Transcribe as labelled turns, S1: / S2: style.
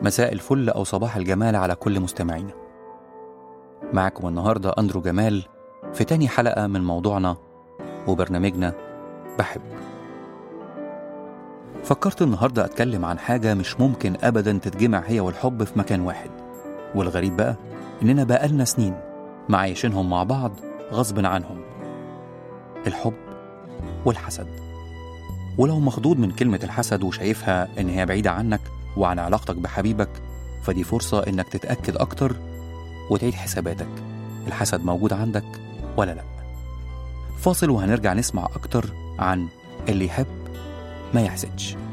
S1: مساء الفل أو صباح الجمال على كل مستمعينا. معكم النهاردة أندرو جمال في تاني حلقة من موضوعنا وبرنامجنا بحب. فكرت النهاردة أتكلم عن حاجة مش ممكن أبدا تتجمع هي والحب في مكان واحد، والغريب بقى إننا بقالنا سنين معايشينهم مع بعض غصب عنهم: الحب والحسد. ولو مخضوض من كلمة الحسد وشايفها إن هي بعيدة عنك وعن علاقتك بحبيبك، فدي فرصة إنك تتأكد أكتر وتعيد حساباتك، الحسد موجود عندك ولا لأ؟ فاصل وهنرجع نسمع أكتر عن اللي يحب ما يحسدش.